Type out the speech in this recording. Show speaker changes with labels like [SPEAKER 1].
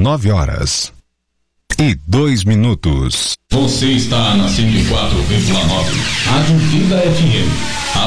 [SPEAKER 1] 9h02.
[SPEAKER 2] Você está na 104,9. Rádio Vida FM.